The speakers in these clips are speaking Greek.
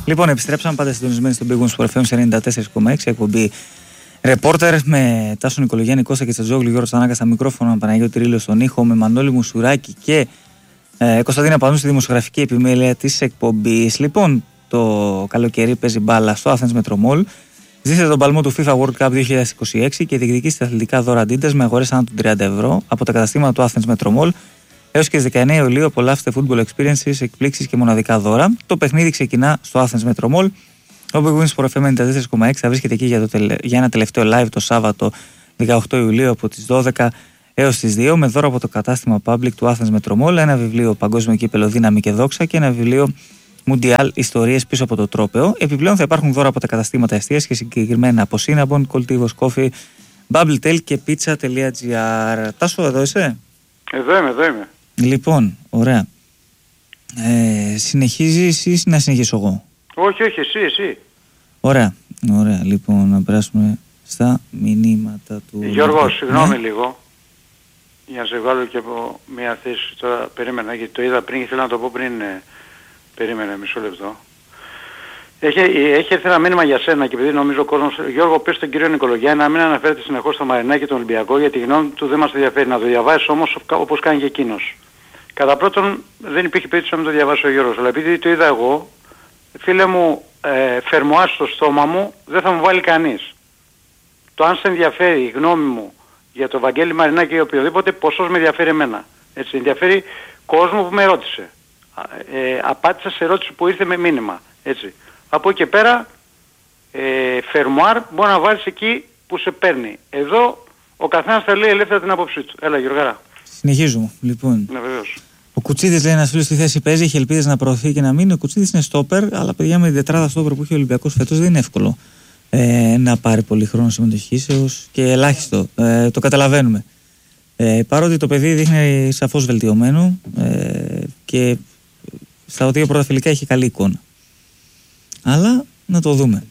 Λοιπόν, επιστρέψαμε πάντα συντονισμένοι στον Big Wings FM σε 94,6 εκπομπή Reporter με Τάσο Νικολογιάννη, Κώστα Κετσατζόγλου, Γιώργο Τσανάκα στα μικρόφωνα, Παναγιώτη Ρήλο στον ήχο, με Μανώλη Μουσουράκη και Κωνσταντίνα Πανού στη δημοσιογραφική επιμέλεια της εκπομπής. Λοιπόν, το καλοκαίρι παίζει μπάλα στο Athens Metromall. Ζήστε τον παλμό του FIFA World Cup 2026 και διεκδικήστε αθλητικά δώρα Adidas με αγορές άνω των 30 ευρώ από τα καταστήματα του Athens Metromall. Έως και στις 19 Ιουλίου απολαύστε football experiences, εκπλήξεις και μοναδικά δώρα. Το παιχνίδι ξεκινά στο Athens Metromall. Ο Big Wings FM 94,6 θα βρίσκεται εκεί για ένα τελευταίο live το Σάββατο 18 Ιουλίου από τις 12 έως τις 2 με δώρα από το κατάστημα Public του Athens Metromall, ένα βιβλίο Παγκόσμιο Κύπελλο Δύναμη και Δόξα και ένα βιβλίο Mundial Ιστορίες πίσω από το τρόπαιο. Επιπλέον θα υπάρχουν δώρα από τα καταστήματα εστίας και συγκεκριμένα από Cinnabon, Coltivos Coffee, Bubbletel και Pizza.gr. Τάσο, εδώ είσαι? Εδώ είμαι. Λοιπόν, ωραία. Συνεχίζεις ή να συνεχίσω εγώ? Όχι, εσύ. Ωραία. Λοιπόν, να περάσουμε στα μηνύματα του... Γιώργο, συγγνώμη λίγο. Για να σε βγάλω και από μια θέση τώρα, περίμενα, γιατί το είδα πριν και θέλω να το πω πριν. Περίμενε μισό λεπτό. Έχει έρθει ένα μήνυμα για σένα και επειδή νομίζω ο κόσμος... Γιώργο, πες στον κύριο Νικολογιάννη να μην αναφέρεται συνεχώς στο Μαρινάκι και τον Ολυμπιακό, γιατί η γνώμη του δεν μας ενδιαφέρει. Να το διαβάσεις όμως όπως κάνει και εκείνος. Κατά πρώτον, δεν υπήρχε περίπτωση να μην το διαβάσει ο Γιώργος, αλλά επειδή το είδα εγώ, φίλε μου, φερμοά στο στόμα μου δεν θα μου βάλει κανείς. Το αν σε ενδιαφέρει η γνώμη μου για το Βαγγέλη Μαρινάκη ή οποιοδήποτε, ποσός με ενδιαφέρει εμένα. Έτσι, ενδιαφέρει κόσμο που με ρώτησε. Απάντησα σε ερώτηση που ήρθε με μήνυμα. Έτσι. Από εκεί και πέρα, φερμοάρ μπορεί να βάλεις εκεί που σε παίρνει. Εδώ ο καθένας θα λέει ελεύθερα την άποψή του. Έλα Γιωργάρα. Συνεχίζουμε. Λοιπόν. Ναι, βεβαίως. Ο Κουτσίδης λέει ένας φίλος στη θέση παίζει, έχει ελπίδες να προωθεί και να μείνει. Ο Κουτσίδης είναι στόπερ, αλλά παιδιά με την τετράδα στόπερ που έχει ο Ολυμπιακός φέτος δεν είναι εύκολο να πάρει πολύ χρόνο συμμετοχής και ελάχιστο. Το καταλαβαίνουμε. Παρότι το παιδί δείχνει σαφώς βελτιωμένο και στα δύο πρώτα φιλικά έχει καλή εικόνα. Αλλά να το δούμε.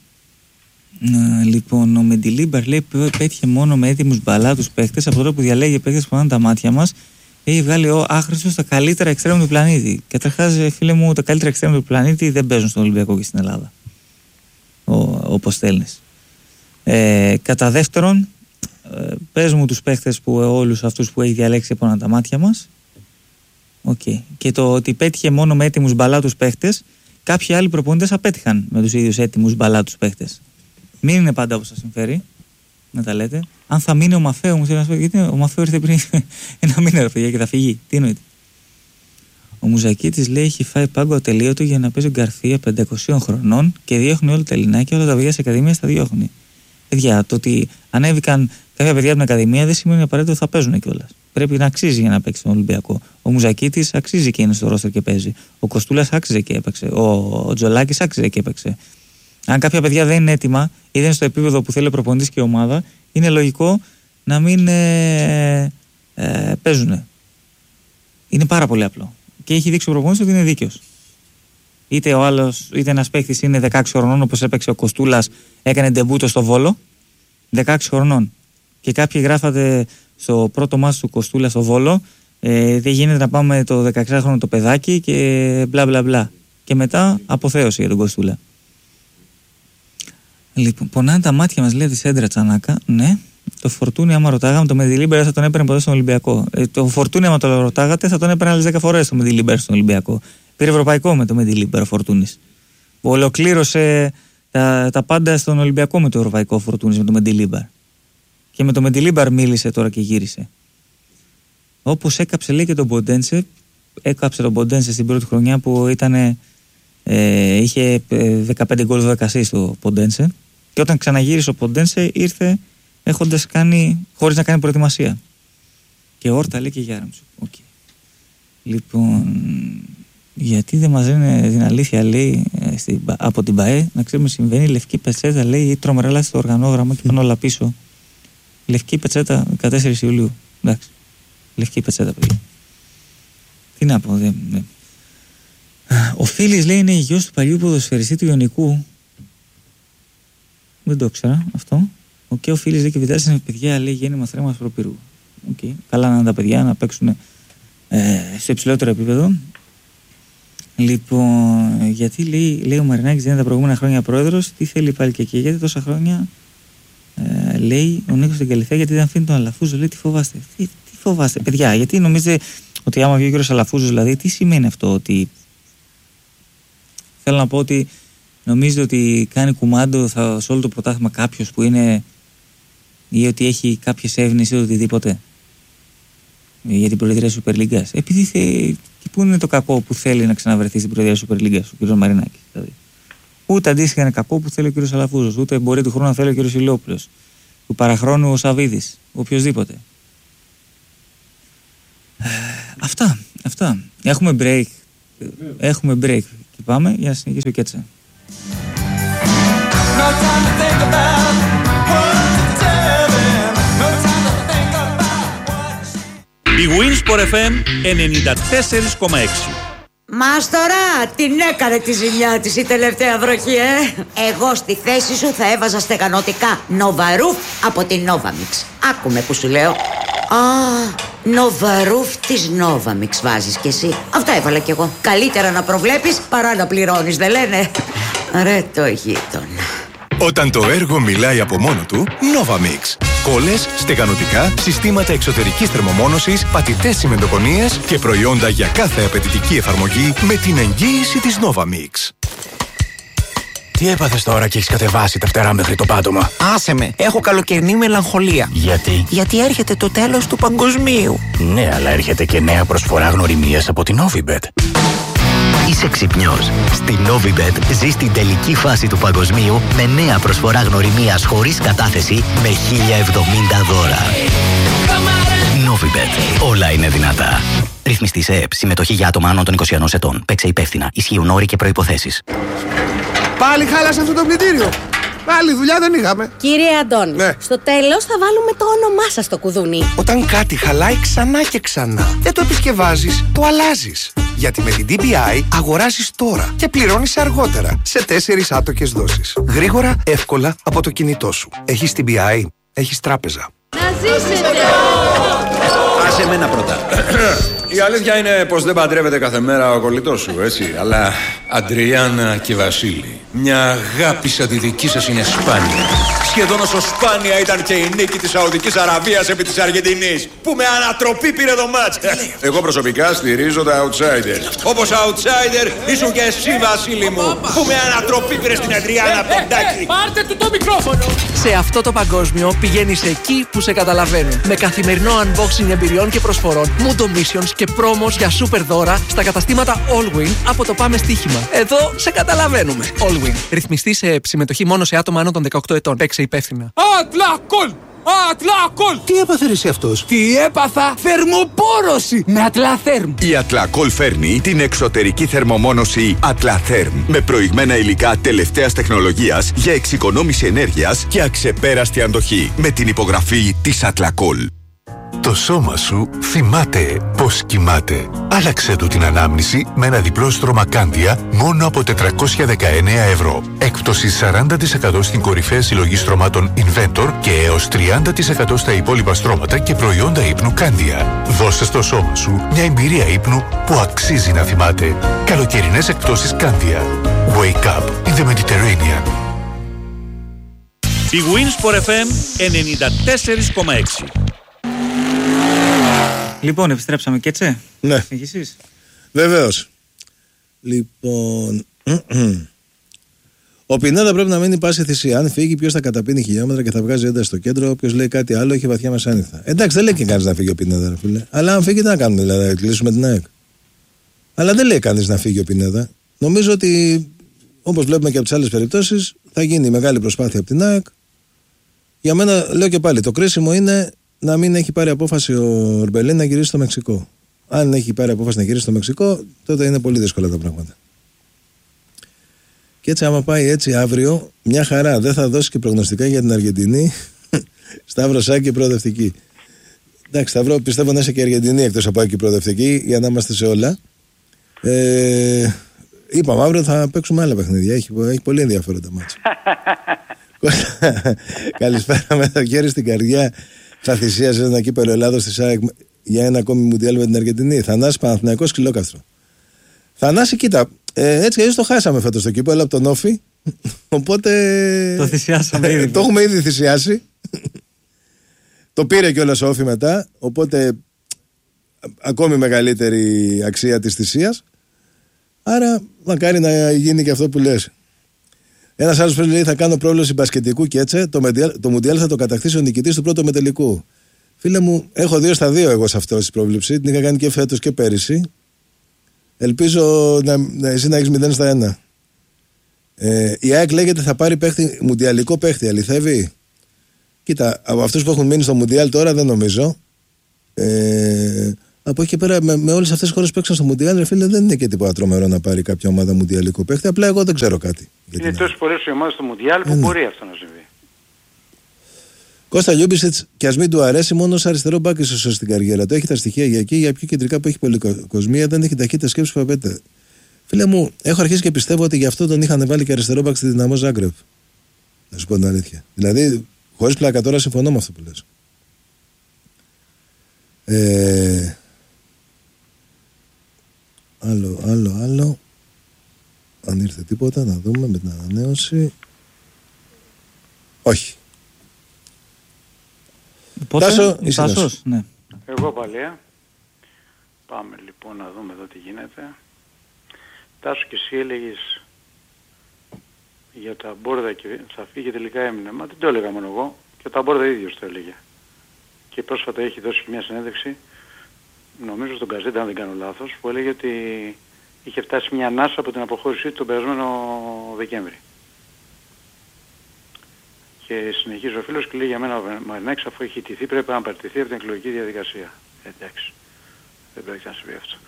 Λοιπόν, ο Μεντιλίμπαρ λέει πέτυχε μόνο με έτοιμους μπαλάτους παίχτες. Από τότε που διαλέγει παίχτες που πάνε τα μάτια μας, έχει βγάλει ο άχρηστος τα καλύτερα εξτρέμ του πλανήτη. Καταρχάς, φίλε μου, τα καλύτερα εξτρέμ του πλανήτη δεν παίζουν στον Ολυμπιακό και στην Ελλάδα. Όπως θέλεις. Κατά δεύτερον, πες μου τους παίχτες που όλους αυτούς που έχει διαλέξει από τα μάτια μας. Okay. Και το ότι πέτυχε μόνο με έτοιμους μπαλάτους παίχτες, κάποιοι άλλοι προπονητές απέτυχαν με τους ίδιους έτοιμους μπαλάτους παίχτες. Μην είναι πάντα όπως σας συμφέρει να τα λέτε. Αν θα μείνει ο Μαφέο, μου θέλει να σου πω, γιατί ο Μαφέο ήρθε πριν ένα μήνα ρε παιδιά και θα φύγει. Τι εννοείται? Ο Μουζακίτης λέει έχει φάει πάγκο ατελείωτο για να παίζει ο Γκαρθία 500 χρονών και διώχνει όλα τα Ελληνάκια, όλα τα παιδιά σε ακαδημία στα διώχνει. Παιδιά, το ότι ανέβηκαν κάποια παιδιά από την ακαδημία δεν σημαίνει απαραίτητο ότι θα παίζουν κιόλας. Πρέπει να αξίζει για να παίξει τον Ολυμπιακό. Ο Μουζακίτης αξίζει και είναι στο ρόστερ και παίζει. Ο Κοστούλας άξιζε και έπαιξε. Ο Τζολάκης άξιζε και έπαιξε. Αν κάποια παιδιά δεν είναι έτοιμα ή δεν είναι στο επίπεδο που θέλει ο προπονητής και η ομάδα, είναι λογικό να μην παίζουν. Είναι πάρα πολύ απλό. Και έχει δείξει ο προπονητής ότι είναι δίκαιος. Είτε ο άλλος, είτε ένας παίκτης είναι 16 χρονών, όπως έπαιξε ο Κοστούλας, έκανε ντεμπούτο στο Βόλο. 16 χρονών. Και κάποιοι γράφατε στο πρώτο μάτς του Κοστούλα στο Βόλο, δεν γίνεται να πάμε το 16χρονο το παιδάκι και μπλα μπλα μπλα. Και μετά αποθέωση για τον Κοστούλα. Λοιπόν, πονάνε τα μάτια μας, λέει τη Σέντρα Τσανάκα. Ναι, το Φορτούνι, άμα ρωτάγαμε, το Μεντιλίμπερ θα τον έπαιρνε ποτέ στον Ολυμπιακό. Το Φορτούνι, άμα το ρωτάγατε, θα τον έπαιρνε άλλες 10 φορές το Μεντιλίμπερ στον Ολυμπιακό. Πήρε ευρωπαϊκό με το Μεντιλίμπερ ο Φορτούνης. Ολοκλήρωσε τα πάντα στον Ολυμπιακό με το ευρωπαϊκό Φορτούνης, με το Μεντιλίμπερ. Και με το Μεντιλίμπερ μίλησε τώρα και γύρισε. Όπως έκαψε, λέει, και τον Ποντένσε. Έκαψε τον Ποντένσε στην πρώτη χρονιά που είχε 15 γκολ 12 assist το Ποντένσε. Και όταν ξαναγύρισε ο Ποντένσε ήρθε χωρίς να κάνει προετοιμασία. Και όρτα, λέει, και Γιάρεμτσου. Okay. Λοιπόν, γιατί δεν μας λένε την αλήθεια, λέει, από την ΠΑΕ, να ξέρουμε συμβαίνει. Λευκή πετσέτα, λέει, ή τρομερά στο οργανόγραμμα και πάνε όλα πίσω. Λευκή πετσέτα 14 Ιουλίου. Εντάξει. Λευκή πετσέτα, παιδιά. Τι να πω, δεν. Ο Φίλης, λέει, είναι γιος του παλιού ποδοσφαιριστή του Ιωνικού. Δεν το ήξερα αυτό. Ο Φίλης, λέει, και Βιτάλης είναι παιδιά, λέει, γέννημα θρέμας προπυρού. Καλά να είναι τα παιδιά να παίξουν σε υψηλότερο επίπεδο. Λοιπόν, γιατί λέει ο Μαρινάκης δεν είναι τα προηγούμενα χρόνια πρόεδρος, τι θέλει πάλι και εκεί, γιατί τόσα χρόνια λέει ο Νίκος στην Καλυθέα, γιατί δεν αφήνει τον Αλαφούζο, λέει τι φοβάστε. Τι φοβάστε, παιδιά, γιατί νομίζετε ότι άμα βγει ο κύριος Αλαφούζος, δηλαδή, τι σημαίνει αυτό, ότι θέλω να πω ότι νομίζετε ότι κάνει κουμάντο σε όλο το πρωτάθλημα κάποιος που είναι ή ότι έχει κάποιες εύνοίες ή οτιδήποτε για την προεδρία της Super League. Επειδή και πού είναι το κακό που θέλει να ξαναβρεθεί στην προεδρία της Super League, ο κ. Μαρινάκης. Δηλαδή. Ούτε αντίστοιχα είναι κακό που θέλει ο κ. Αλαφούζος, ούτε μπορεί του χρόνου να θέλει ο κ. Ηλιόπουλος, του παραχρόνου ο Σαββίδης, οποιοδήποτε. Αυτά. Έχουμε break και πάμε για να συνεχίσει ο Κέτσα. Η Winsport FM 94,6. Μάστορα, την έκανε τη ζημιά της η τελευταία βροχή, Εγώ στη θέση σου θα έβαζα στεγανοτικά Νοβαρούφ από την Novamix. Άκουμε που σου λέω. Νοβαρούφ της Novamix βάζεις κι εσύ. Αυτά έβαλα κι εγώ. Καλύτερα να προβλέπεις παρά να πληρώνεις, δεν λένε? Ρε το γείτονα. Όταν το έργο μιλάει από μόνο του, Novamix. Κόλλες, στεγανοτικά, συστήματα εξωτερικής θερμομόνωσης, πατητές τσιμεντοκονίες και προϊόντα για κάθε απαιτητική εφαρμογή με την εγγύηση της Novamix. Τι έπαθες τώρα και έχεις κατεβάσει τα φτερά μέχρι το πάτωμα? Άσε με, έχω καλοκαιρινή μελαγχολία. Γιατί? Γιατί έρχεται το τέλος του παγκοσμίου. Ναι, αλλά έρχεται και νέα προσφορά γνωριμίας από την Novibet. Είσαι ξυπνιός. Στη Novibet ζεις την τελική φάση του παγκοσμίου με νέα προσφορά γνωριμίας χωρίς κατάθεση με 1070 δώρα. Novibet. Όλα είναι δυνατά. Ρυθμιστή σε ΕΕΠ. Συμμετοχή για άτομα άνω των 21 ετών. Παίξε υπεύθυνα. Ισχύουν όροι και προϋποθέσεις. Πάλι χάλασε αυτό το πλυντήριο. Άλλη δουλειά δεν είχαμε. Κύριε Αντώνη, ναι. Στο τέλος θα βάλουμε το όνομά σας στο κουδούνι. Όταν κάτι χαλάει ξανά και ξανά, δεν το επισκευάζεις, το αλλάζεις. Γιατί με την DBI αγοράζεις τώρα και πληρώνεις αργότερα σε 4 άτοκες δόσεις. Γρήγορα, εύκολα από το κινητό σου. Έχεις DBI, έχεις τράπεζα. Να ζήσετε! Άσε εμένα πρώτα. Η αλήθεια είναι πως δεν παντρεύεται κάθε μέρα ο κολλητός σου, έτσι. Αλλά Αντριάννα και Βασίλη, μια αγάπη σαν τη δική σας είναι σπάνια. Σχεδόν όσο σπάνια ήταν και η νίκη της Σαουδικής Αραβίας επί της Αργεντινής, που με ανατροπή πήρε το μάτς. Εγώ προσωπικά στηρίζω τα outsiders. Όπως outsider ήσουν και εσύ, Βασίλη μου, που με ανατροπή πήρε στην Αντριάννα από τον Τάκη. Πάρτε του το μικρόφωνο! Σε αυτό το παγκόσμιο πηγαίνεις εκεί που σε καταλαβαίνουν. Με καθημερινό unboxing εμπειριών και προσφορών, Mundo Missions και πρόμος για super δώρα στα καταστήματα Allwin από το Πάμε Στοίχημα. Εδώ σε καταλαβαίνουμε. Allwin. Ρυθμιστή σε συμμετοχή μόνο σε άτομα άνω των 18 ετών. Παίξε υπεύθυνα. Ατλακόλ! Ατλακόλ! Τι έπαθε εσύ αυτός? Τι έπαθα? Θερμοπόρωση με Ατλαθέρμ. Η Ατλακόλ φέρνει την εξωτερική θερμομόνωση Ατλαθέρμ με προηγμένα υλικά τελευταίας τεχνολογίας για εξοικονόμηση ενέργειας και αξεπέραστη αντοχή με την υπογραφή της Ατλακόλ. Το σώμα σου θυμάται πως κοιμάται. Άλλαξε του την ανάμνηση με ένα διπλό στρώμα Κάντια μόνο από 419 ευρώ. Έκπτωση 40% στην κορυφαία συλλογή στρωμάτων Inventor και έως 30% στα υπόλοιπα στρώματα και προϊόντα ύπνου Κάντια. Δώσε στο σώμα σου μια εμπειρία ύπνου που αξίζει να θυμάται. Καλοκαιρινές εκπτώσεις Κάντια. Wake up in the Mediterranean. Η Winsport FM 94,6. Λοιπόν, επιστρέψαμε και έτσι. Ναι. Συνεχίσεις. Βεβαίως. Λοιπόν. Ο Πινέδα πρέπει να μείνει πάση θυσία. Αν φύγει, ποιος θα καταπίνει χιλιόμετρα και θα βγάζει ένταση στο κέντρο. Όποιος λέει κάτι άλλο, έχει βαθιά μεσάνυχτα. Εντάξει, δεν λέει και κανείς να φύγει ο Πινέδα, ρε φίλε. Αλλά αν φύγει, τι να κάνουμε, δηλαδή, να κλείσουμε την ΑΕΚ. Αλλά δεν λέει κανείς να φύγει ο Πινέδα. Νομίζω ότι, όπως βλέπουμε και από τις άλλες περιπτώσεις, θα γίνει μεγάλη προσπάθεια από την ΑΕΚ. Για μένα, λέω και πάλι, το κρίσιμο είναι να μην έχει πάρει απόφαση ο Ορμπελίν να γυρίσει στο Μεξικό. Αν έχει πάρει απόφαση να γυρίσει στο Μεξικό, τότε είναι πολύ δύσκολα τα πράγματα. Και έτσι, άμα πάει έτσι αύριο, μια χαρά. Δεν θα δώσει και προγνωστικά για την Αργεντινή. Σταύρο Σάκη προοδευτική. Εντάξει, Σταύρο, πιστεύω να είσαι και Αργεντινή εκτός από Άκη προοδευτική, για να είμαστε σε όλα. Είπαμε, αύριο θα παίξουμε άλλα παιχνίδια. Έχει πολύ ενδιαφέρον τα μάτσα. Καλησπέρα, με το χέρι στην καρδιά. Θα θυσίαζε ένα κύπελλο Ελλάδος στη ΣΑΕΚ για ένα ακόμη μουντιάλ με την Αργεντινή. Θανάση Παναθηναϊκός Ξυλόκαστρο. Θανάση, κοίτα, Έτσι και το χάσαμε φέτος το κύπελλο από τον Όφη. Οπότε. Το θυσιάσαμε ήδη. Το έχουμε ήδη θυσιάσει. Το πήρε κιόλας ο Όφη μετά. Οπότε ακόμη μεγαλύτερη αξία της θυσίας. Άρα μακάρι να γίνει και αυτό που λες. Ένας άλλος φίλος λέει: θα κάνω πρόβλεψη μπασκετικού και έτσι το Μουντιάλ θα το κατακτήσει ο νικητής του πρώτου μετελικού. Φίλε μου, έχω 2-2 εγώ σε αυτό τη πρόβλεψη. Την είχα κάνει και φέτος και πέρυσι. Ελπίζω εσύ να έχεις 0-1. Η ΑΕΚ λέγεται θα πάρει μουντιαλικό παίχτη. Αληθεύει? Κοίτα, από αυτούς που έχουν μείνει στο Μουντιάλ τώρα δεν νομίζω. Από εκεί και πέρα με όλες αυτές τις χώρες που έξαν στο Μουντιάλ, φίλε, δεν είναι και τίποτα τρομερό να πάρει κάποια ομάδα μουντιαλικό παίχτη. Απλά εγώ δεν ξέρω κάτι. Είναι τόσες πολλές οι ομάδες στο Μουντιάλ που μπορεί αυτό να συμβεί. Κώστα Λιούμπισιτς, και ας μην του αρέσει, μόνο ως αριστερό μπάκ ίσως στην καριέρα του. Έχει τα στοιχεία για εκεί, για πιο κεντρικά που έχει πολυκοσμία, δεν έχει ταχύτητα σκέψη που απαιτείται. Φίλε μου, έχω αρχίσει και πιστεύω ότι γι' αυτό τον είχαν βάλει και αριστερό μπάκ στη Δυναμό Ζάγκρεπ. Να σου πω την αλήθεια. Δηλαδή, χωρίς πλάκα τώρα συμφωνώ με αυτό που λες. Άλλο. Αν ήρθε τίποτα, να δούμε με την ανανέωση. Όχι. Τάσος, ναι. Εγώ πάλι, Πάμε λοιπόν να δούμε εδώ τι γίνεται. Τάσο, και εσύ έλεγες για τα Μπόρδα και θα φύγει, τελικά έμεινε. Μα δεν το έλεγα μόνο εγώ, και τα Μπόρδα ίδιος το έλεγε. Και πρόσφατα έχει δώσει μια συνέντευξη, νομίζω στον Καζέντα αν δεν κάνω λάθος, που έλεγε ότι είχε φτάσει μια ανάσα από την αποχώρησή του τον περασμένο Δεκέμβρη. Και συνεχίζει ο φίλος και λέει: για μένα ο Μαρινάκης, αφού έχει ιτηθεί, πρέπει να παραιτηθεί από την εκλογική διαδικασία. Εντάξει, δεν πρέπει να συμβεί αυτό.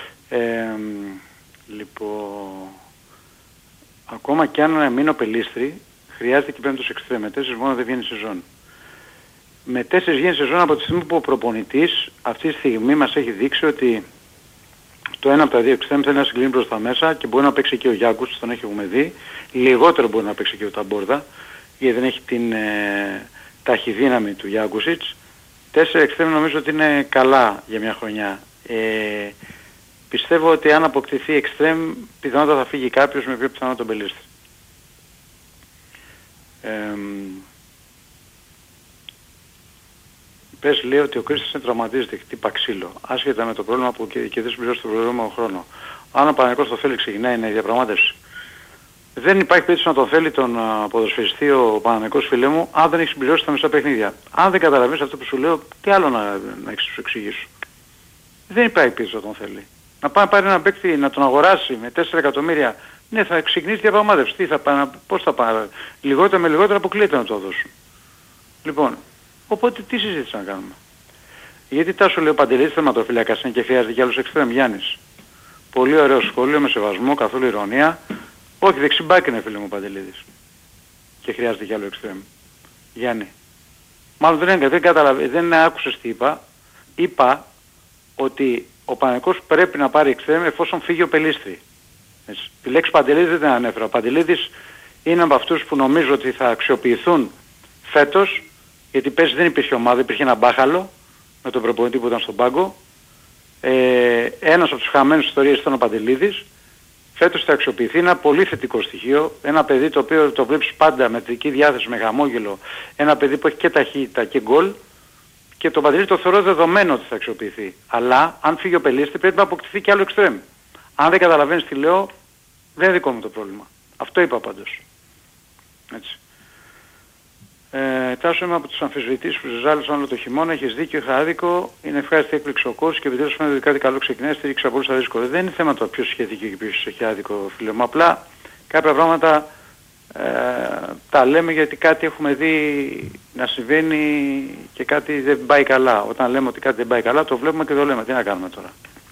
Λοιπόν, ακόμα και αν μείνω Πελίστρη, χρειάζεται και πέμπτος εξτρέμ. Με 4 μόνο δεν βγαίνει σεζόν. Με 4 βγαίνει σεζόν από τη στιγμή που ο προπονητής αυτή τη στιγμή μας έχει δείξει ότι το ένα από τα δύο εξτρέμ θέλει να συγκλίνει προς τα μέσα και μπορεί να παίξει και ο Γιάκους, τον έχουμε δει. Λιγότερο μπορεί να παίξει και ο Ταμπόρδα, γιατί δεν έχει την ταχυδύναμη του Γιάκουσιτς. 4 εξτρέμ νομίζω ότι είναι καλά για μια χρονιά. Πιστεύω ότι αν αποκτηθεί εξτρέμ, πιθανότατα θα φύγει κάποιος, με πιο πιθανό τον Πελίστρη. Πες, λέει ότι ο Κρίστης τραυματίζεται, χτύπα ξύλο, άσχετα με το πρόβλημα που και δεν συμπληρώσει τον προηγούμενο χρόνο. Αν ο Παναγικός το θέλει, ξεκινάει, είναι η διαπραγμάτευση. Δεν υπάρχει περίπτωση να τον θέλει τον ποδοσφαιριστή ο Παναγικός, φίλε μου, αν δεν έχει συμπληρώσει τα μισά παιχνίδια. Αν δεν καταλαβαίνεις αυτό που σου λέω, τι άλλο να σου εξηγήσω. Δεν υπάρχει περίπτωση να τον θέλει. Να πάει να πάρει έναν παίκτη, να τον αγοράσει με 4 εκατομμύρια, ναι, θα ξεκινήσει διαπραγμάτευση. Τι θα πάει, πώς θα πάει, λιγότερο με λιγότερο αποκλείεται να το δώσουν. Λοιπόν, οπότε τι συζήτηση να κάνουμε. Γιατί Τάσο, λέει, ο Παντελίδης θεματοφύλακας είναι και χρειάζεται και άλλους εξτρέμ. Γιάννης. Πολύ ωραίο σχόλιο, με σεβασμό, καθόλου ειρωνία. Όχι, δεξιμπάκι είναι, φίλε μου, ο Παντελίδης. Και χρειάζεται και άλλο εξτρέμ. Γιάννη. Μάλλον δεν άκουσες τι είπα. Είπα ότι ο Παναγικός πρέπει να πάρει εξτρέμ εφόσον φύγει ο Πελίστρη. Τη λέξη Παντελίδης δεν την ανέφερα. Ο Παντελίδης είναι από αυτούς που νομίζω ότι θα αξιοποιηθούν φέτος, γιατί πέρσι δεν υπήρχε ομάδα, υπήρχε ένα μπάχαλο με τον προπονητή που ήταν στον πάγκο. Ένας από τους χαμένους ιστορίες ήταν ο Παντελίδης. Φέτος θα αξιοποιηθεί, ένα πολύ θετικό στοιχείο. Ένα παιδί το οποίο το βλέπεις πάντα με θετική διάθεση, με χαμόγελο. Ένα παιδί που έχει και ταχύτητα και γκολ. Και το Παντελίδη το θεωρώ δεδομένο ότι θα αξιοποιηθεί. Αλλά αν φύγει ο Πελίστη πρέπει να αποκτηθεί και άλλο εξτρέμ. Αν δεν καταλαβαίνεις τι λέω, δεν είναι δικό μου το πρόβλημα. Αυτό είπα πάντως. Έτσι. Τάσο, είμαι από τους αμφισβητήσεις που ζεζάλωσαν όλο το χειμώνα. Έχεις δίκιο, είχα άδικο. Είναι ευχάριστη έκπληξη ο κόσμος και επιτέλους φαίνεται ότι κάτι καλό ξεκινάει. Στήριξα πολύ στα δύσκολα. Δεν είναι θέμα το ποιος είχε δίκιο και ποιος έχει άδικο, φίλε μου. Απλά κάποια πράγματα τα λέμε γιατί κάτι έχουμε δει να συμβαίνει και κάτι δεν πάει καλά. Όταν λέμε ότι κάτι δεν πάει καλά, το βλέπουμε και το λέμε. Τι να κάνουμε τώρα.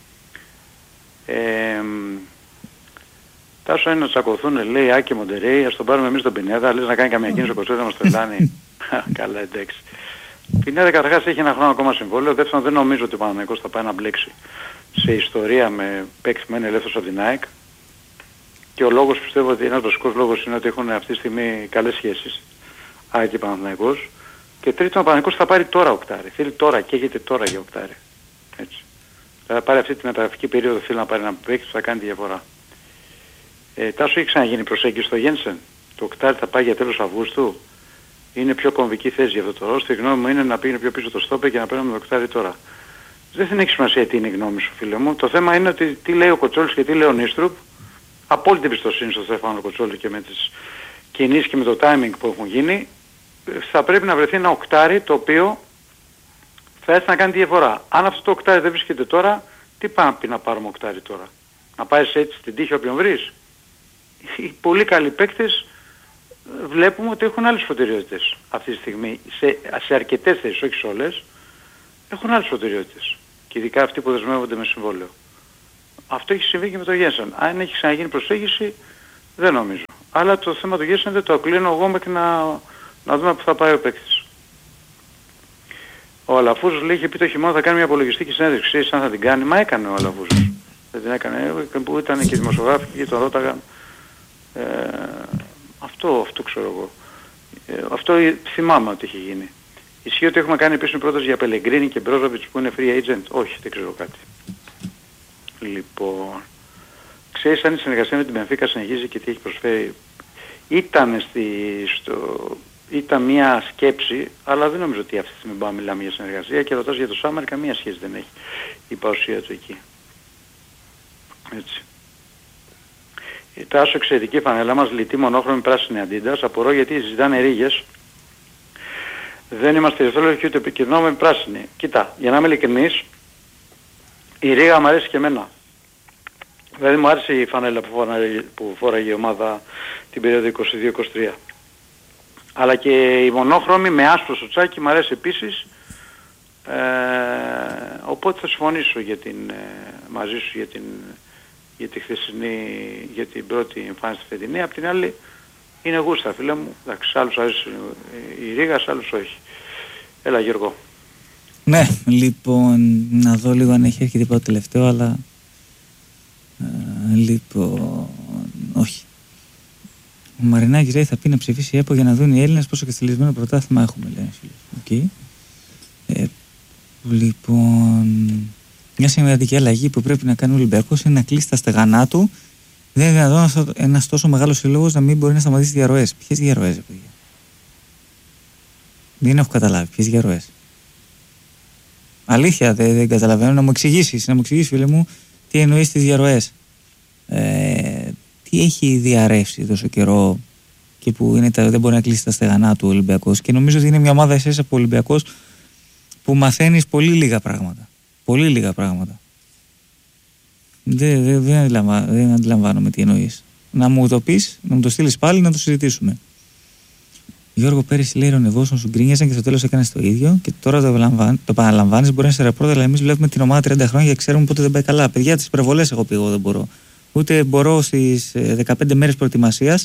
Τάσο είναι να τσακωθούν, λέει Άκη Μοντερέι, ας τον πάρουμε εμείς τον Πινέδα, λες να κάνει καμία κίνηση ο Κοτσός, να μας τρελάνει. Καλά, εντάξει. Πινέδα καταρχάς έχει ένα χρόνο ακόμα συμβόλαιο, δεύτερον δεν νομίζω ότι ο Παναθηναϊκός θα πάει να μπλέξει σε ιστορία με παίκτη που είναι ελεύθερος από την ΑΕΚ. Και ο λόγος, πιστεύω ότι ένας βασικός λόγος είναι ότι έχουν αυτή τη στιγμή καλές σχέσεις, ΑΕΚ και Παναθηναϊκός. Και τρίτον, ο Παναθηναϊκός θα πάρει τώρα οκτάρι, θέλει τώρα και έχετε τώρα για οκτάρι. Έτσι. Θα πάρει αυτή τη μεταγραφική περίοδο, θέλει να πάρει ένα παίκτη που θα κάνει τη διαφορά. Τάσο, έχει ξαναγίνει προσέγγιση στο Γένσεν? Το οκτάρι θα πάει για τέλος Αυγούστου? Είναι πιο κομβική θέση για αυτό το ρόλο. Στη γνώμη μου είναι να πήγαινε πιο πίσω το στόπερ και να παίρνουμε το οκτάρι τώρα. Δεν έχει σημασία τι είναι η γνώμη σου, φίλε μου. Το θέμα είναι ότι τι λέει ο Κοτσόλης και τι λέει ο Νίστρουπ. Απόλυτη εμπιστοσύνη στο Στέφανο Κοτσόλη και με τις κινήσεις και με το timing που έχουν γίνει. Θα πρέπει να βρεθεί ένα οκτάρι το οποίο θα έρθει να κάνει τη διαφορά. Αν αυτό το οκτάρι δεν βρίσκεται τώρα, τι πάει να πάρουμε οκτάρι τώρα? Να πάρεις έτσι στην τύχη όποιον βρεις? Οι πολύ καλοί παίκτες βλέπουμε ότι έχουν άλλες προτεραιότητες αυτή τη στιγμή. Σε αρκετές θέσεις, όχι σε όλες, έχουν άλλες προτεραιότητες. Και ειδικά αυτοί που δεσμεύονται με συμβόλαιο. Αυτό έχει συμβεί και με το Γένσεν. Αν έχει ξαναγίνει προσέγγιση, δεν νομίζω. Αλλά το θέμα του Γένσεν δεν το ακλίνω εγώ μέχρι να δούμε που θα πάει ο παίκτης. Ο Αλαφούζος λέει, είχε πει το χειμώνα θα κάνει μια απολογιστική συνέντευξη. Ξέρεις αν θα την κάνει? Μα έκανε ο Αλαφούζος. Δεν την έκανε, που ήταν και δημοσιογράφοι και τον ρώταγαν. Αυτό ξέρω εγώ. Αυτό θυμάμαι ότι έχει γίνει. Ισχύει ότι έχουμε κάνει επίσημη πρόταση για Πελεγκρίνη και Μπρόζοβιτς που είναι free agent? Όχι, δεν ξέρω κάτι. Λοιπόν, ξέρεις αν η συνεργασία με την Μπενφίκα συνεχίζει και τι έχει προσφέρει? Ήταν μια σκέψη, αλλά δεν νομίζω ότι αυτή τη στιγμή πάμε να μιλάμε για συνεργασία, και ρωτάς για το Σάμερ, καμία σχέση δεν έχει η παρουσία του εκεί. Έτσι. Τάσο, εξαιρετική φανέλα μας, λιτή μονόχρωμη πράσινη Αντίντας. Απορώ γιατί ζητάνε ρίγες. Δεν είμαστε ευθόλογοι και ούτε επικοινωνούμε με πράσινη. Κοίτα, για να είμαι ειλικρινής, η ρίγα μου αρέσει και εμένα. Δηλαδή μου άρεσε η φανέλα που φόραγε η ομάδα την περίοδο 22-23. Αλλά και η μονόχρωμη με άσπρο σοτσάκι μου αρέσει επίσης. Οπότε θα συμφωνήσω μαζί σου για τη χθεσινή, για την πρώτη εμφάνιση στη φετινή. Απ' την άλλη είναι γούστα, φίλε μου. Εντάξει, άλλους αρέσει η ρίγα, σε άλλους όχι. Έλα Γιώργο. Ναι, λοιπόν, να δω λίγο αν έχει έρχεται τίποτα τελευταίο, αλλά λοιπόν, όχι. Ο Μαρινάκης λέει θα πει να ψηφίσει η ΕΠΟ για να δουν οι Έλληνες πόσο κεστηλισμένο πρωτάθλημα έχουμε, λέει. Okay. Λοιπόν, μια σημαντική αλλαγή που πρέπει να κάνει ο Ολυμπιακός είναι να κλείσει τα στεγανά του. Δεν είναι δυνατόν ένας τόσο μεγάλος σύλλογος να μην μπορεί να σταματήσει διαρροές. Ποιες διαρροές, παιδιά? Δεν έχω καταλάβει. Ποιες διαρροές? Αλήθεια, δεν καταλαβαίνω. Να μου εξηγήσεις, φίλε μου, τι εννοείς τις διαρροές. Τι έχει διαρρεύσει τόσο καιρό και που δεν μπορεί να κλείσει τα στεγανά του Ολυμπιακός? Και νομίζω ότι είναι μια ομάδα εσείς από Ολυμπιακός που μαθαίνεις πολύ λίγα πράγματα. Πολύ λίγα πράγματα. Δεν αντιλαμβάνομαι τι εννοείς. Να μου το πεις, να μου το στείλεις πάλι να το συζητήσουμε. Γιώργο, πέρυσι λέει ρωνευόσον σου γκρίνιαζαν και στο τέλος έκανες το ίδιο και τώρα το επαναλαμβάνεις. Μπορεί να είσαι ρεπόρτερ, αλλά εμείς βλέπουμε την ομάδα 30 χρόνια και ξέρουμε πότε δεν πάει καλά. Παιδιά, τις υπερβολές έχω πει εγώ δεν μπορώ. Ούτε μπορώ στις 15 μέρες προετοιμασίας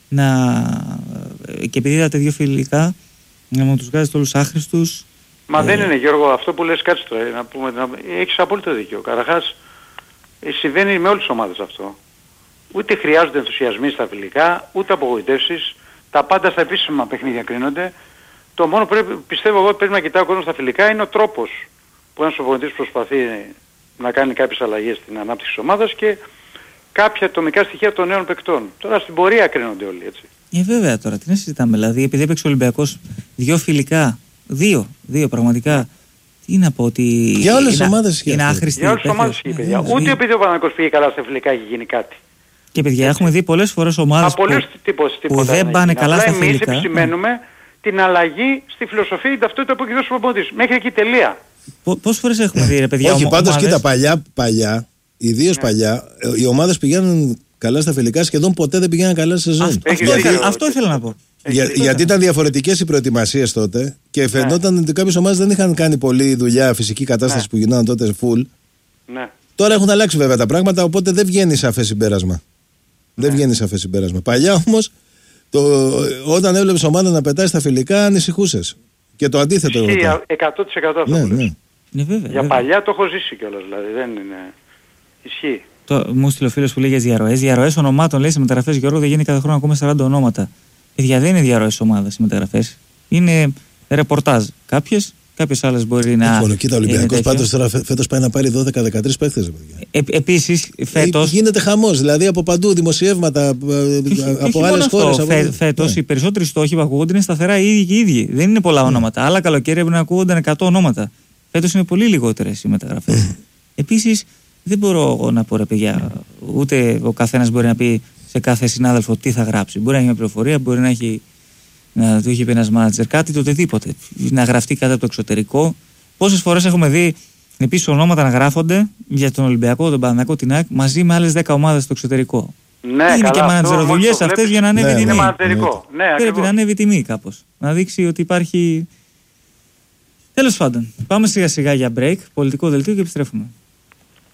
και επειδή είδατε δύο φιλικά να μου τους βγάζετε όλους άχρηστους. Μα δεν είναι, Γιώργο, αυτό που λες, κάτσε τώρα, έχεις απόλυτο δίκιο. Καταρχάς, συμβαίνει με όλες τις ομάδες αυτό. Ούτε χρειάζονται ενθουσιασμοί στα φιλικά, ούτε απογοητεύσεις. Τα πάντα στα επίσημα παιχνίδια κρίνονται. Το μόνο που πιστεύω εγώ πρέπει να κοιτάω ο κόσμος στα φιλικά είναι ο τρόπος που ένας προπονητής προσπαθεί να κάνει κάποιες αλλαγές στην ανάπτυξη της ομάδας και κάποια ατομικά στοιχεία των νέων παικτών. Τώρα στην πορεία κρίνονται όλοι, έτσι. Βέβαια τώρα, τι να συζητάμε, δηλαδή, επειδή έπαιξε ο Ολυμπιακός δύο φιλικά, δύο πραγματικά, τι να πω, ότι για όλες τις ομάδες είναι άχρηστη. Για όλες τις ομάδες ισχύει, παιδιά. Ούτε επειδή ο Παναθηναϊκός πήγε καλά στα φιλικά έχει γίνει κάτι. Και παιδιά, έχουμε δει πολλές φορές ομάδες που δεν πάνε καλά στα φιλικά. Εμείς επισημαίνουμε την αλλαγή στη φιλοσοφία, την ταυτότητα που έχει δώσει ο προπονητής. Μέχρι εκεί τελεία. Πόσες φορές έχουμε δει, ρε παιδιά? Όχι, πάντως κοίτα, παλιά, ιδίως παλιά, οι ομάδες πηγαίνουν καλά στα φιλικά, σχεδόν ποτέ δεν πηγαίναν καλά σε σεζόν. Αυτό ήθελα να πω. Γιατί ήταν διαφορετικές οι προετοιμασίες τότε και φαινόταν ότι κάποιες ομάδες δεν είχαν κάνει πολλή δουλειά, φυσική κατάσταση που γινόταν τότε full. Τώρα έχουν αλλάξει βέβαια τα πράγματα, οπότε δεν βγαίνει σαφές συμπέρασμα. Δεν βγαίνει σαφές συμπέρασμα. Παλιά όμως, όταν έβλεπες ομάδα να πετάει στα φιλικά, ανησυχούσες. Και το αντίθετο. Ισχύει 100% αυτό. Ναι, βέβαια, για παλιά το έχω ζήσει κιόλας, δηλαδή δεν είναι. Ισχύει. Μου στείλε ο φίλος που λέει για διαρροές. Διαρροές ονομάτων, λέει, σε μεταγραφές, Γιώργο, δεν γίνει κάθε χρόνο ακόμα 40 ονόματα. Παιδιά, δεν είναι διαρροές ομάδας οι μεταγραφές. Είναι ρεπορτάζ. Κάποιες Κάποιος άλλος μπορεί να. Κοίτα, ο Ολυμπιακός πάντως τώρα φέτος πάει να πάρει 12-13 παίχτες. Επίσης, φέτος. Γίνεται χαμός, δηλαδή από παντού δημοσιεύματα, από άλλες χώρες. Φέτος οι περισσότεροι στόχοι που ακούγονται είναι σταθερά οι ίδιοι και οι ίδιοι. Δεν είναι πολλά ονόματα. Άλλα καλοκαίρια πρέπει να ακούγονταν 100 ονόματα. Φέτος είναι πολύ λιγότερες οι μεταγραφές. Επίσης, δεν μπορώ εγώ να πω, ρε παιδιά, ούτε ο καθένας μπορεί να πει σε κάθε συνάδελφο τι θα γράψει. Μπορεί να έχει μια πληροφορία, μπορεί να του έχει πει ένας μάνατζερ κάτι, το οτιδήποτε. Να γραφτεί κάτι από το εξωτερικό. Πόσες φορές έχουμε δει επίσης ονόματα να γράφονται για τον Ολυμπιακό, τον Παναθηναϊκό, την ΑΕΚ μαζί με άλλες 10 ομάδες στο εξωτερικό. Ναι, είναι και μάνατζεροδουλειές αυτές για να ανέβει η τιμή. Πρέπει να ανέβει η τιμή κάπως. Να δείξει ότι υπάρχει. Τέλος πάντων, πάμε σιγά σιγά για break, πολιτικό δελτίο και επιστρέφουμε.